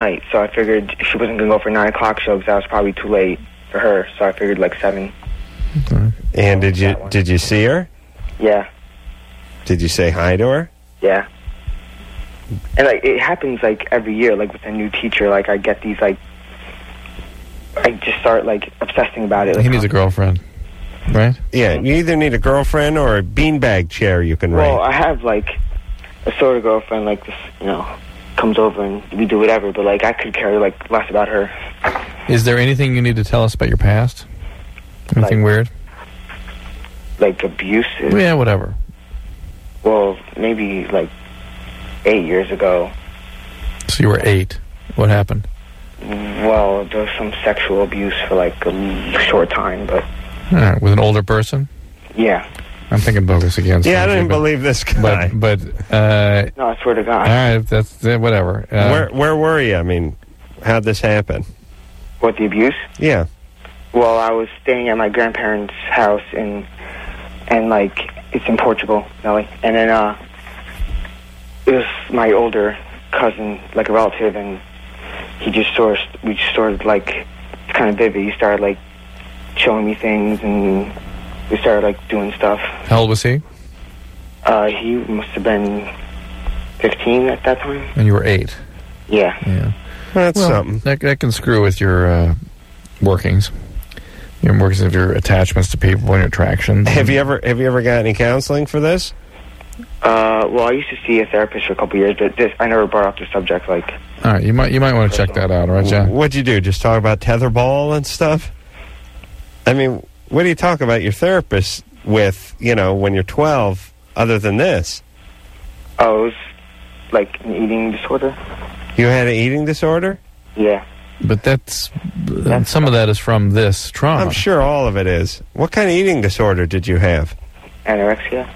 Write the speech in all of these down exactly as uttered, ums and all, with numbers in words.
night, so I figured she wasn't going to go for a nine o'clock show because that was probably too late for her, so I figured like seven. Okay. And did you did you see her? Yeah. Did you say hi to her? Yeah. And like it happens like every year, like with a new teacher, like I get these like, I just start like obsessing about it. Like, he needs a girlfriend, right? Yeah, you either need a girlfriend or a beanbag chair you can Well, rent. I have like a sort of girlfriend, like this, you know, comes over and we do whatever, but like I could care like less about her. Is there anything you need to tell us about your past? Anything like, weird? Like abuse? Well, yeah, whatever. Well, maybe like eight years ago. So you were eight. What happened? Well, there was some sexual abuse for like a short time, but... All right, with an older person? Yeah. I'm thinking bogus again. Yeah, I didn't but, believe this guy. But, but uh, no, I swear to God. All right, that's uh, whatever. Uh, where where were you? I mean, how'd this happen? What, the abuse? Yeah. Well, I was staying at my grandparents' house in, and like, it's in Portugal, Nelly. And then, uh, it was my older cousin, like a relative, and he just sort of, we just sort of like, it's kind of vivid. He started like showing me things, and we started like doing stuff. How old was he? Uh, he must have been fifteen at that time. And you were eight. Yeah. Yeah. That's well, something. That, that can screw with your uh, workings. Your workings of your attachments to people and your attractions. Have you ever have you ever got any counseling for this? Uh, well, I used to see a therapist for a couple of years, but this, I never brought up the subject. Like, all right, you might you might want to check that out, all right, John? What'd you do? Just talk about tetherball and stuff? I mean, what do you talk about your therapist with? You know, when you're twelve, other than this? Oh, it was like an eating disorder. You had an eating disorder? Yeah. But that's, that's some of that is from this trauma. I'm sure all of it is. What kind of eating disorder did you have? Anorexia.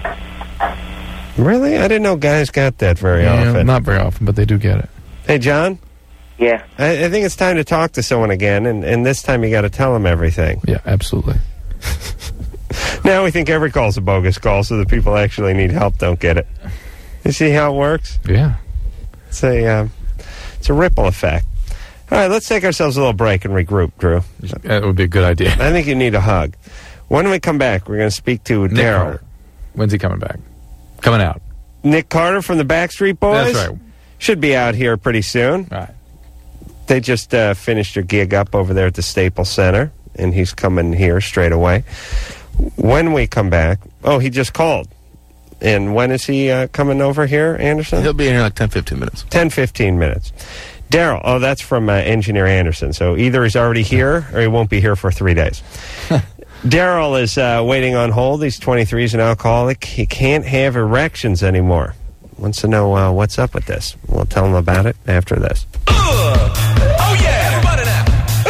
Really? I didn't know guys got that very yeah, often. Not very often, but they do get it. Hey, John? Yeah. I, I think it's time to talk to someone again, and, and this time you got to tell them everything. Yeah, absolutely. Now we think every call's a bogus call, so the people actually need help don't get it. You see how it works? Yeah. It's a, uh, it's a ripple effect. All right, let's take ourselves a little break and regroup, Drew. That would be a good idea. I think you need a hug. When we come back, we're going to speak to Nick Daryl. Carter. When's he coming back? Coming out. Nick Carter from the Backstreet Boys? That's right. Should be out here pretty soon. All right. They just uh, finished their gig up over there at the Staples Center, and he's coming here straight away. When we come back, oh, he just called. And when is he uh, coming over here, Anderson? He'll be in here like ten, fifteen minutes. ten, fifteen minutes. Daryl, oh, that's from uh, Engineer Anderson. So either he's already here or he won't be here for three days. Daryl is uh, waiting on hold. He's twenty-three. He's an alcoholic. He can't have erections anymore. Wants to know uh, what's up with this. We'll tell him about it after this. Uh, oh, yeah, everybody now.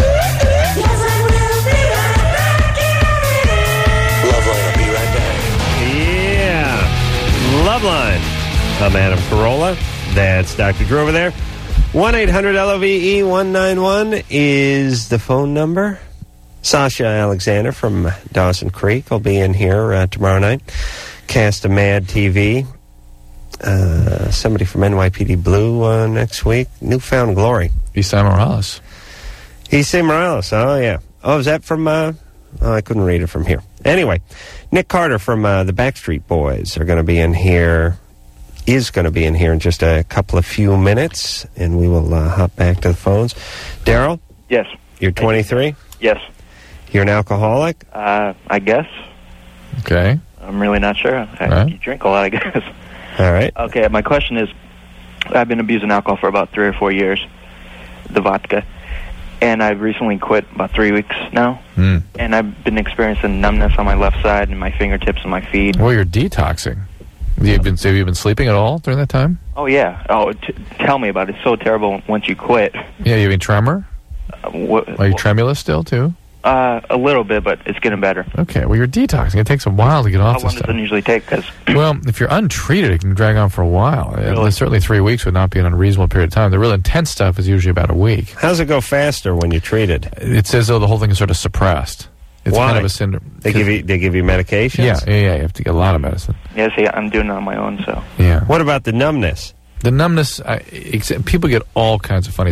Loveline, I'll be right back. Yeah. Loveline. I'm Adam Carolla. That's Doctor Drew over there. one eight hundred L O V E one nine one is the phone number. Sasha Alexander from Dawson Creek will be in here uh, tomorrow night. Cast of Mad T V. Uh, somebody from N Y P D Blue uh, next week. Newfound Glory. Isai Morales. Isai Morales. Oh, yeah. Oh, is that from... Uh, oh, I couldn't read it from here. Anyway, Nick Carter from uh, the Backstreet Boys are going to be in here... is going to be in here in just a couple of few minutes, and we will uh, hop back to the phones. Daryl? Yes. You're twenty-three? Yes. You're an alcoholic? Uh, I guess. Okay. I'm really not sure. I, Right. You drink a lot, I guess. All right. Okay, my question is, I've been abusing alcohol for about three or four years, the vodka, and I've recently quit about three weeks now, Mm. and I've been experiencing numbness on my left side and my fingertips and my feet. Well, you're detoxing. Have you been, have you been sleeping at all during that time? Oh, yeah. Oh, t- tell me about it. It's so terrible once you quit. Yeah, you having tremor? Uh, wh- Are you tremulous still, too? Uh, a little bit, but it's getting better. Okay, well, you're detoxing. It takes a while to get How off long this does stuff. it usually take? Because Well, if you're untreated, it can drag on for a while. Really? Certainly three weeks would not be an unreasonable period of time. The real intense stuff is usually about a week. How's it go faster when you treat it? It's as though the whole thing is sort of suppressed. It's Why? kind of a syndrome. They give you they give you medications? Yeah, yeah, yeah. You have to get a lot of medicine. yeah, see, I'm doing it on my own, so. Yeah. What about the numbness? The numbness, I, ex- people get all kinds of funny